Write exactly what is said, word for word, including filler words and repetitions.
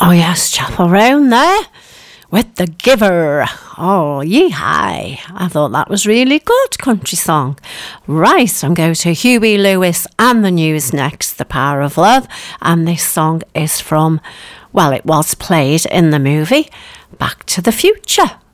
Oh yes, Chapel Roan there with The Giver. Oh, yee-hi. I thought that was really good country song. Right, I'm going to Huey Lewis and the News next, The Power of Love. And this song is from, well, it was played in the movie Back to the Future.